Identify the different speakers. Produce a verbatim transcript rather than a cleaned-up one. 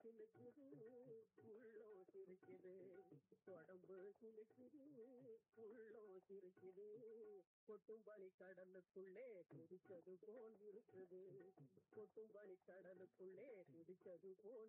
Speaker 1: சிலுக்குது உள்ளோ சிரிக்குது உடம்பு சிலுக்குது உள்ளோ சிரிக்குது கொட்டும் பனி கடலுக்குள்ளே குதிச்சது போல் இருக்குது கொட்டும் பனி கடலுக்குள்ளே குதிச்சது போல்